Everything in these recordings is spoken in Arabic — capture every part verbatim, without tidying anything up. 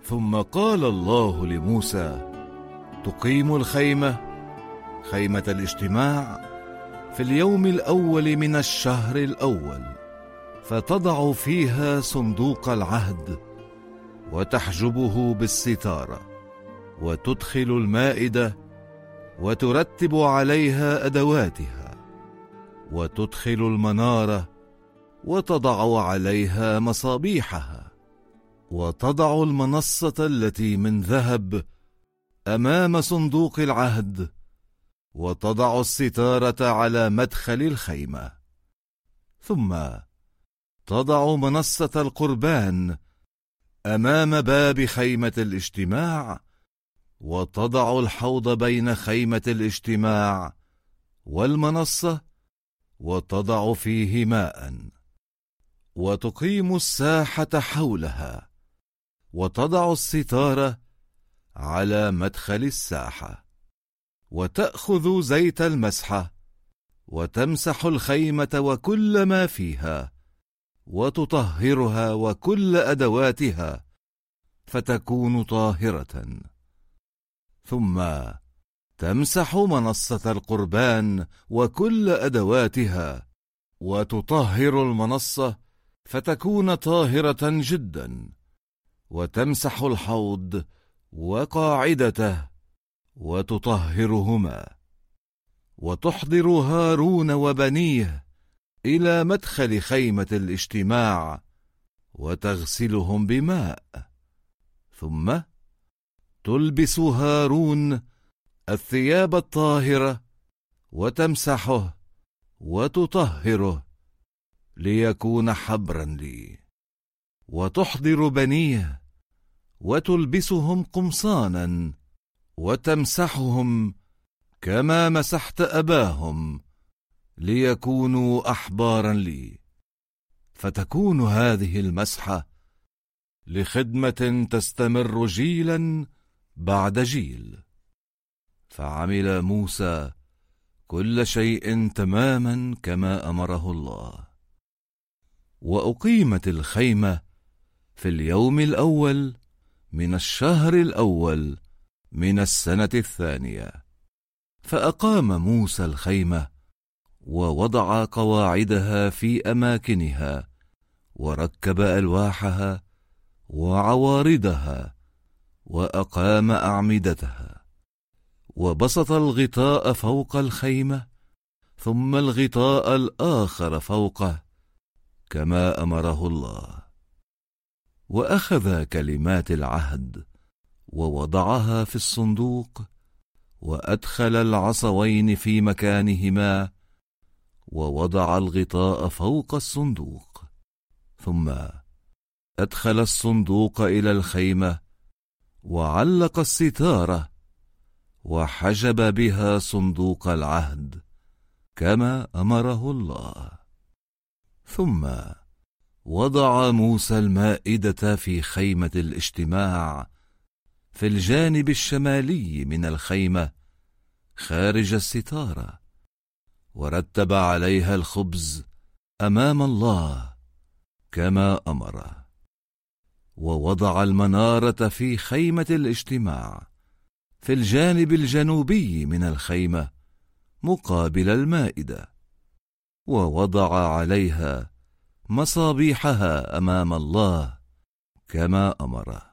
ثم قال الله لموسى: تقيم الخيمة خيمة الاجتماع في اليوم الأول من الشهر الأول، فتضع فيها صندوق العهد وتحجبه بالستارة، وتدخل المائدة وترتب عليها أدواتها، وتدخل المنارة وتضع عليها مصابيحها، وتضع المنصة التي من ذهب أمام صندوق العهد، وتضع الستارة على مدخل الخيمة، ثم تضع منصة القربان أمام باب خيمة الاجتماع، وتضع الحوض بين خيمة الاجتماع والمنصة، وتضع فيه ماء، وتقيم الساحة حولها، وتضع الستارة على مدخل الساحة، وتأخذ زيت المسحة وتمسح الخيمة وكل ما فيها، وتطهرها وكل أدواتها فتكون طاهرة. ثم تمسح منصة القربان وكل أدواتها، وتطهر المنصة فتكون طاهرة جدا، وتمسح الحوض وقاعدته وتطهرهما، وتحضر هارون وبنيه إلى مدخل خيمة الاجتماع وتغسلهم بماء، ثم تلبس هارون الثياب الطاهرة وتمسحه وتطهره ليكون حبرا لي، وتحضر بنيه وتلبسهم قمصانا وتمسحهم كما مسحت أباهم ليكونوا أحبارا لي، فتكون هذه المسحة لخدمة تستمر جيلا بعد جيل. فعمل موسى كل شيء تماما كما أمره الله. وأقيمت الخيمة في اليوم الأول من الشهر الأول من السنة الثانية. فأقام موسى الخيمة ووضع قواعدها في أماكنها، وركب ألواحها وعوارضها، وأقام أعمدتها، وبسط الغطاء فوق الخيمة، ثم الغطاء الآخر فوقه كما أمره الله. وأخذ كلمات العهد ووضعها في الصندوق، وأدخل العصوين في مكانهما، ووضع الغطاء فوق الصندوق، ثم أدخل الصندوق إلى الخيمة، وعلق الستارة، وحجب بها صندوق العهد كما أمره الله. ثم وضع موسى المائدة في خيمة الاجتماع في الجانب الشمالي من الخيمة خارج الستارة، ورتب عليها الخبز أمام الله كما أمر. ووضع المنارة في خيمة الاجتماع في الجانب الجنوبي من الخيمة مقابل المائدة، ووضع عليها مصابيحها أمام الله كما أمر.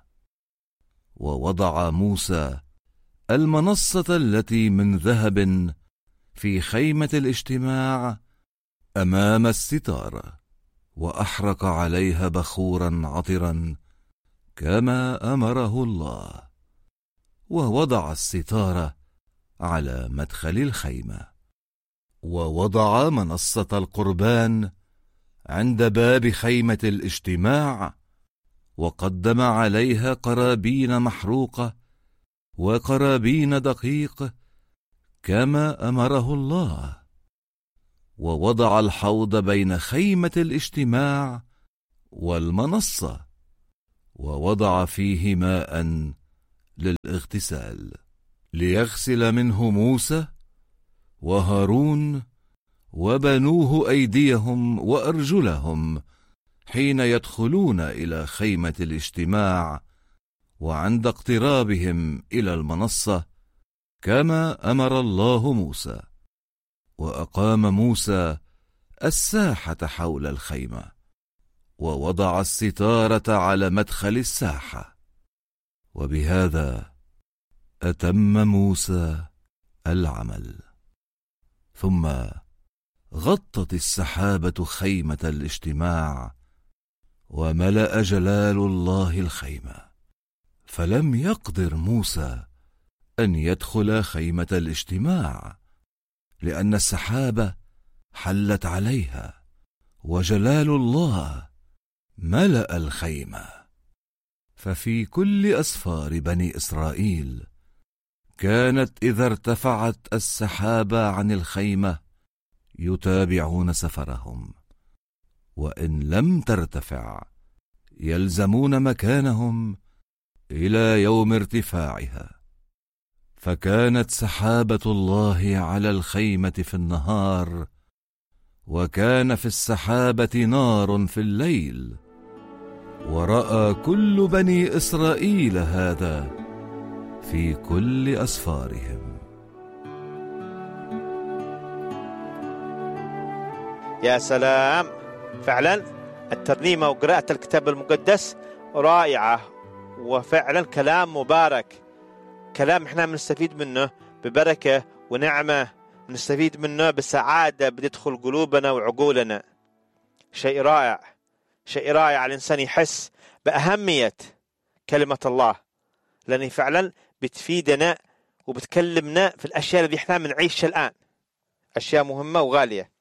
ووضع موسى المنصة التي من ذهب في خيمة الاجتماع أمام الستارة، وأحرق عليها بخورا عطرا كما أمره الله. ووضع الستارة على مدخل الخيمة، ووضع منصة القربان عند باب خيمة الاجتماع، وقدم عليها قرابين محروقة وقرابين دقيق كما أمره الله. ووضع الحوض بين خيمة الاجتماع والمنصة، ووضع فيه ماء للاغتسال، ليغسل منه موسى وهارون وبنوه أيديهم وأرجلهم حين يدخلون إلى خيمة الاجتماع وعند اقترابهم إلى المنصة كما أمر الله موسى. وأقام موسى الساحة حول الخيمة، ووضع الستارة على مدخل الساحة، وبهذا أتم موسى العمل. ثم غطت السحابة خيمة الاجتماع، وملأ جلال الله الخيمة، فلم يقدر موسى أن يدخل خيمة الاجتماع، لأن السحابة حلت عليها، وجلال الله ملأ الخيمة. ففي كل أسفار بني إسرائيل كانت إذا ارتفعت السحابة عن الخيمة يتابعون سفرهم، وإن لم ترتفع يلزمون مكانهم إلى يوم ارتفاعها. فكانت سحابة الله على الخيمة في النهار، وكان في السحابة نار في الليل. ورأى كل بني إسرائيل هذا في كل أسفارهم. يا سلام، فعلا الترنيمة وقراءة الكتاب المقدس رائعة، وفعلا كلام مبارك، كلام احنا بنستفيد منه ببركة ونعمة، نستفيد منه بسعادة بتدخل قلوبنا وعقولنا. شيء رائع، شيء رائع. الإنسان يحس بأهمية كلمة الله، لأنه فعلا بتفيدنا وبتكلمنا في الأشياء اللي احنا بنعيشها الآن، أشياء مهمة وغالية.